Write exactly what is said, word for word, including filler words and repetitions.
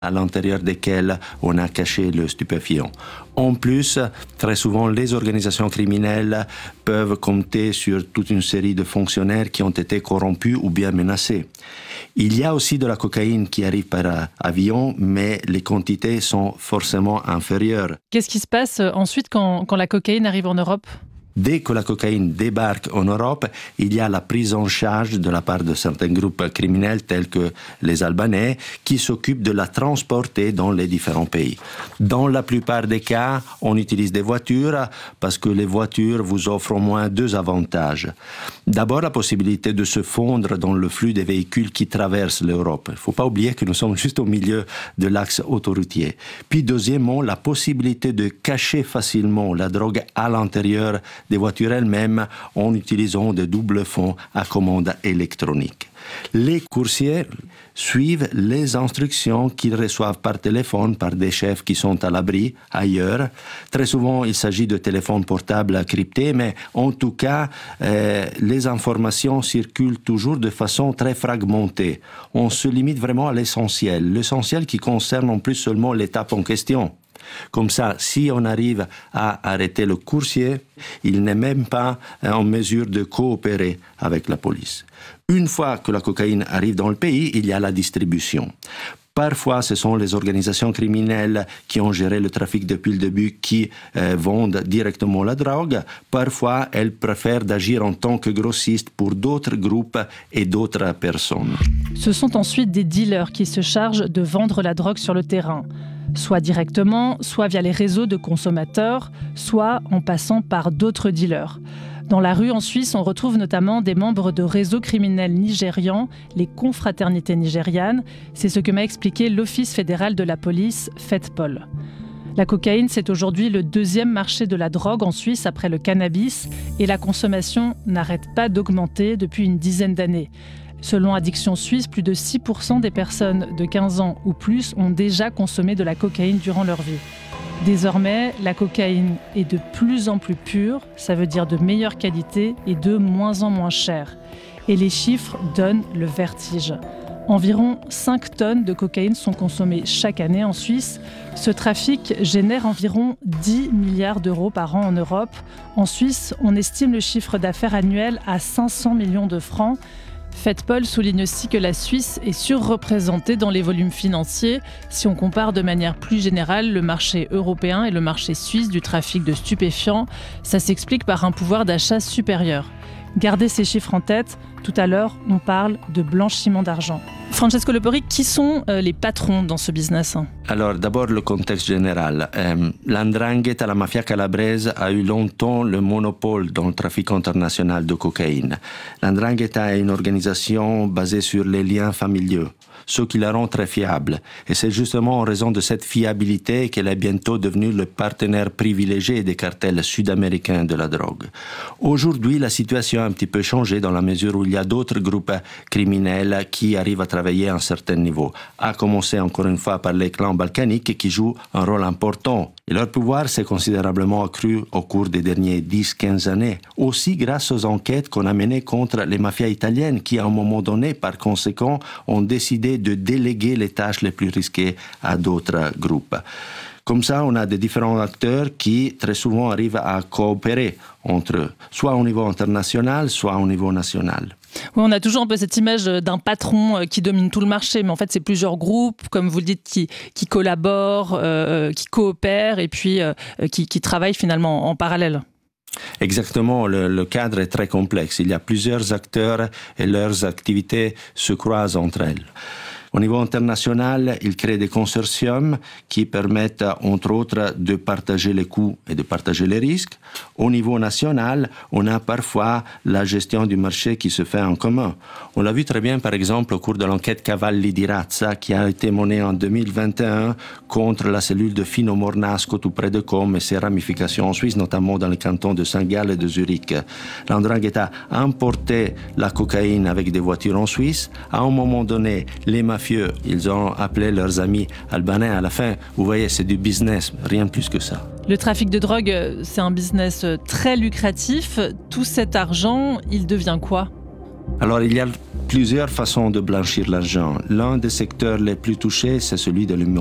à l'intérieur desquels on a caché le stupéfiant. En plus, très souvent, les organisations criminelles peuvent compter sur toute une série de fonctionnaires qui ont été corrompus ou bien menacés. Il y a aussi de la cocaïne qui arrive par avion, mais les quantités sont forcément inférieures. Qu'est-ce qui se passe ensuite quand, quand la cocaïne arrive en Europe ? Dès que la cocaïne débarque en Europe, il y a la prise en charge de la part de certains groupes criminels tels que les Albanais qui s'occupent de la transporter dans les différents pays. Dans la plupart des cas, on utilise des voitures parce que les voitures vous offrent au moins deux avantages. D'abord, la possibilité de se fondre dans le flux des véhicules qui traversent l'Europe. Il ne faut pas oublier que nous sommes juste au milieu de l'axe autoroutier. Puis, deuxièmement, la possibilité de cacher facilement la drogue à l'intérieur des voitures elles-mêmes en utilisant des doubles fonds à commande électronique. Les coursiers suivent les instructions qu'ils reçoivent par téléphone par des chefs qui sont à l'abri ailleurs. Très souvent, il s'agit de téléphones portables cryptés, mais en tout cas, euh, les informations circulent toujours de façon très fragmentée. On se limite vraiment à l'essentiel, l'essentiel qui concerne en plus seulement l'étape en question. Comme ça, si on arrive à arrêter le coursier, il n'est même pas en mesure de coopérer avec la police. Une fois que la cocaïne arrive dans le pays, il y a la distribution. Parfois, ce sont les organisations criminelles qui ont géré le trafic depuis le début qui euh, vendent directement la drogue. Parfois, elles préfèrent d'agir en tant que grossistes pour d'autres groupes et d'autres personnes. Ce sont ensuite des dealers qui se chargent de vendre la drogue sur le terrain. Soit directement, soit via les réseaux de consommateurs, soit en passant par d'autres dealers. Dans la rue en Suisse, on retrouve notamment des membres de réseaux criminels nigérians, les confraternités nigérianes. C'est ce que m'a expliqué l'Office fédéral de la police, FEDPOL. La cocaïne, c'est aujourd'hui le deuxième marché de la drogue en Suisse après le cannabis et la consommation n'arrête pas d'augmenter depuis une dizaine d'années. Selon Addiction Suisse, plus de six pour cent des personnes de quinze ans ou plus ont déjà consommé de la cocaïne durant leur vie. Désormais, la cocaïne est de plus en plus pure, ça veut dire de meilleure qualité et de moins en moins chère. Et les chiffres donnent le vertige. Environ cinq tonnes de cocaïne sont consommées chaque année en Suisse. Ce trafic génère environ dix milliards d'euros par an en Europe. En Suisse, on estime le chiffre d'affaires annuel à cinq cents millions de francs. FEDPOL souligne aussi que la Suisse est surreprésentée dans les volumes financiers si on compare de manière plus générale le marché européen et le marché suisse du trafic de stupéfiants. Ça s'explique par un pouvoir d'achat supérieur. Gardez ces chiffres en tête. Tout à l'heure, on parle de blanchiment d'argent. Francesco Lepori, qui sont euh, les patrons dans ce business ? Alors, d'abord, le contexte général. Euh, L'Andrangheta, la mafia calabraise, a eu longtemps le monopole dans le trafic international de cocaïne. L'Andrangheta est une organisation basée sur les liens familiaux, ce qui la rend très fiable. Et c'est justement en raison de cette fiabilité qu'elle est bientôt devenue le partenaire privilégié des cartels sud-américains de la drogue. Aujourd'hui, la situation a un petit peu changé dans la mesure où il y a d'autres groupes criminels qui arrivent à travailler à un certain niveau. À commencer encore une fois par les clans balkaniques qui jouent un rôle important. Et leur pouvoir s'est considérablement accru au cours des dernières dix à quinze années. Aussi grâce aux enquêtes qu'on a menées contre les mafias italiennes qui, à un moment donné, par conséquent, ont décidé de déléguer les tâches les plus risquées à d'autres groupes. Comme ça, on a des différents acteurs qui, très souvent, arrivent à coopérer entre eux, soit au niveau international, soit au niveau national. Oui, on a toujours un peu cette image d'un patron qui domine tout le marché, mais en fait, c'est plusieurs groupes, comme vous le dites, qui, qui collaborent, euh, qui coopèrent et puis euh, qui, qui travaillent finalement en parallèle. Exactement, le, le cadre est très complexe. Il y a plusieurs acteurs et leurs activités se croisent entre elles. Au niveau international, il crée des consortiums qui permettent, entre autres, de partager les coûts et de partager les risques. Au niveau national, on a parfois la gestion du marché qui se fait en commun. On l'a vu très bien, par exemple, au cours de l'enquête Cavalli di Razza, qui a été menée en deux mille vingt et un contre la cellule de Fino Mornasco, tout près de Com, et ses ramifications en Suisse, notamment dans les cantons de Saint-Gall et de Zurich. L'Andrangheta a importé la cocaïne avec des voitures en Suisse. À un moment donné, les mafieux ils ont appelé leurs amis albanais. À la fin, vous voyez, c'est du business, rien plus que ça. Le trafic de drogue, c'est un business très lucratif. Tout cet argent, il devient quoi ? Alors, il y a plusieurs façons de blanchir l'argent. L'un des secteurs les plus touchés, c'est celui de